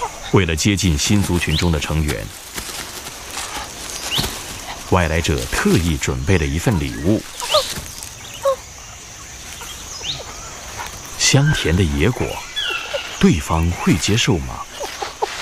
为了接近新族群中的成员，外来者特意准备了一份礼物——香甜的野果，对方会接受吗？